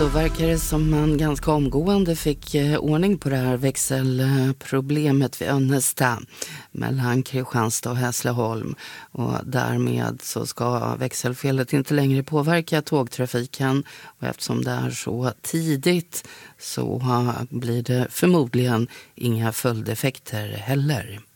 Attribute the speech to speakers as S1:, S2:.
S1: Då verkar det som man ganska omgående fick ordning på det här växelproblemet vid Önnesta mellan Kristianstad och Hässleholm. Och därmed så ska växelfelet inte längre påverka tågtrafiken. Och eftersom det är så tidigt så blir det förmodligen inga följdeffekter heller.